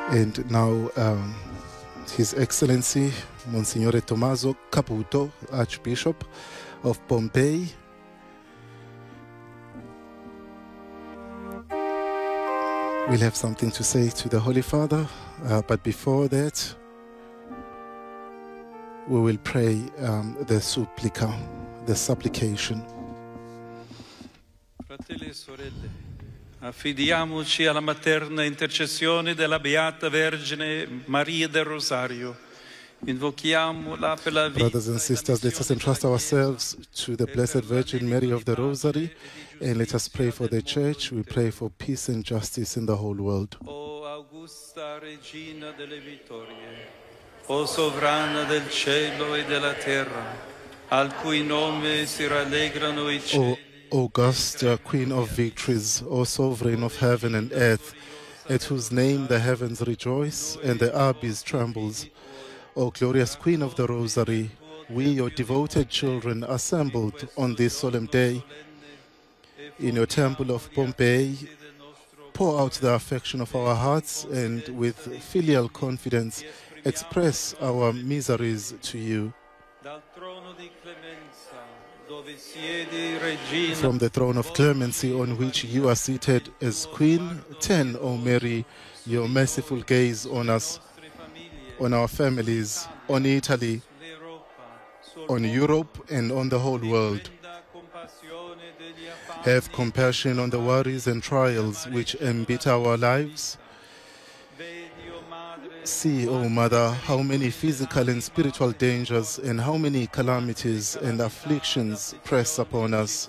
And now, His Excellency Monsignore Tommaso Caputo, Archbishop of Pompeii, will have something to say to the Holy Father. But before that, we will pray the supplica, the supplication. Fratelli e sorelle, affidiamoci alla materna intercessione della Beata Vergine Maria del Rosario. Invochiamola per la vita. Brothers and sisters, let us entrust ourselves to the Blessed Virgin Mary of the Rosary, and let us pray for the Church. We pray for peace and justice in the whole world. O Augusta Regina delle Vittorie, o Sovrana del cielo e della terra, al cui nome si rallegrano I cieli. O august Queen of victories, O Sovereign of heaven and earth, at whose name the heavens rejoice and the abyss trembles. O glorious Queen of the Rosary, we, your devoted children, assembled on this solemn day in your temple of Pompeii, pour out the affection of our hearts and with filial confidence express our miseries to you. From the throne of clemency on which you are seated as Queen, turn, O Mary, your merciful gaze on us, on our families, on Italy, on Europe, and on the whole world. Have compassion on the worries and trials which embitter our lives. See, O Mother, how many physical and spiritual dangers and how many calamities and afflictions press upon us.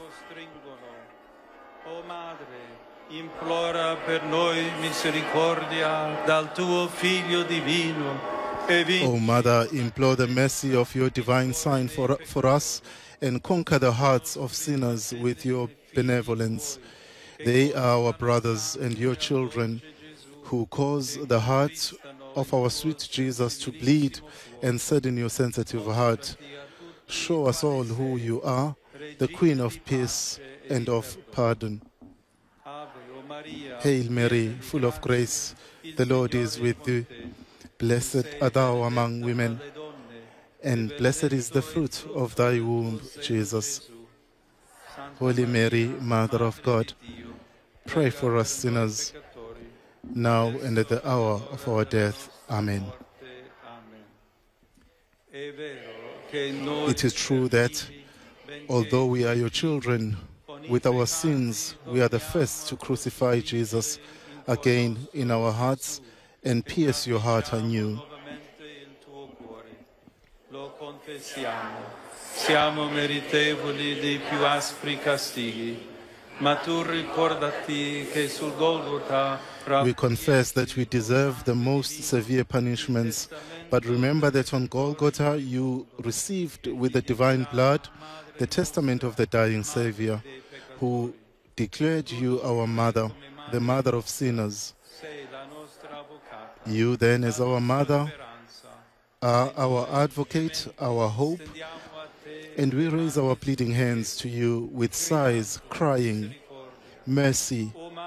O Madre, implora per noi misericordia dal tuo Figlio divino. O Mother, implore the mercy of your divine Son for us and conquer the hearts of sinners with your benevolence. They are our brothers and your children who cause the heart of our sweet Jesus to bleed and sadden your sensitive heart. Show us all who you are, the Queen of peace and of pardon. Hail Mary, full of grace, the Lord is with thee. Blessed art thou among women, and blessed is the fruit of thy womb, Jesus. Holy Mary, Mother of God, pray for us sinners, now and at the hour of our death. Amen. It is true that, although we are your children, with our sins, we are the first to crucify Jesus again in our hearts and pierce your heart anew. Siamo meritevoli dei più aspri castighi, ma tu ricordati che sul Golgotha. We confess that we deserve the most severe punishments, but remember that on Golgotha you received with the divine blood the testament of the dying Savior, who declared you our mother, the mother of sinners. You then, as our mother, are our advocate, our hope, and we raise our pleading hands to you with sighs, crying, mercy.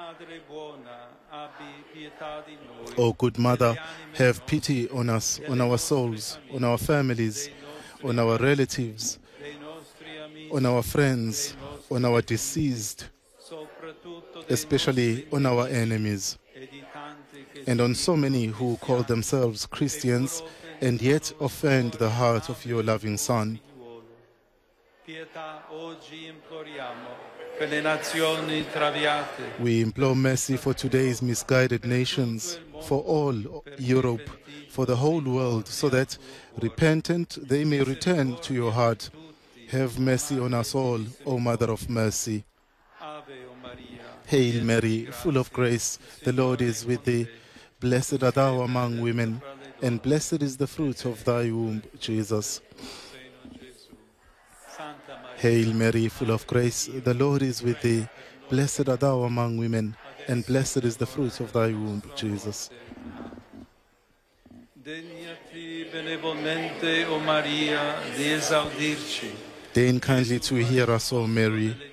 O good Mother, have pity on us, on our souls, on our families, on our relatives, on our friends, on our deceased, especially on our enemies, and on so many who call themselves Christians and yet offend the heart of your loving Son. We implore mercy for today's misguided nations, for all Europe, for the whole world, so that, repentant, they may return to your heart. Have mercy on us all, O Mother of Mercy. Hail Mary, full of grace, the Lord is with thee. Blessed art thou among women, and blessed is the fruit of thy womb, Jesus. Hail Mary, full of grace, the Lord is with thee. Blessed art thou among women, and blessed is the fruit of thy womb, Jesus. Degnati benevolmente, O Maria, di esaudirci. Deign kindly to hear us, O Mary,